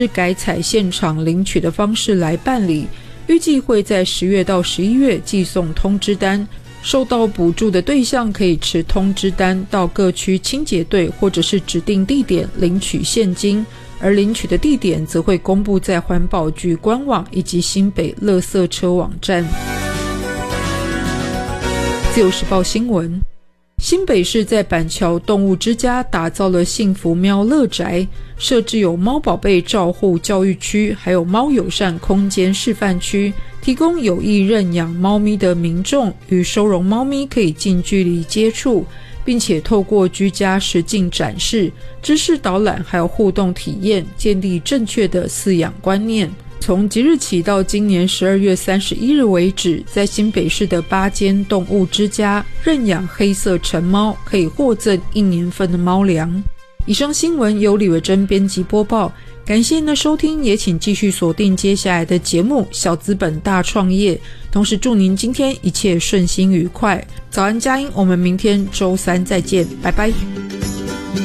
改采现场领取的方式来办理，预计会在10月到11月寄送通知单。受到补助的对象可以持通知单到各区清洁队或者是指定地点领取现金，而领取的地点则会公布在环保局官网以及新北垃圾车网站。自由时报新闻，新北市在板桥动物之家打造了幸福喵乐宅，设置有猫宝贝照护教育区，还有猫友善空间示范区，提供有意认养猫咪的民众与收容猫咪可以近距离接触，并且透过居家实境展示、知识导览还有互动体验，建立正确的饲养观念。从即日起到今年12月31日为止，在新北市的8间动物之家认养黑色橙猫，可以获赠1年份的猫粮。以上新闻由李维珍编辑播报，感谢您的收听，也请继续锁定接下来的节目《小资本大创业》，同时祝您今天一切顺心愉快。早安佳音，我们明天周3再见，拜拜。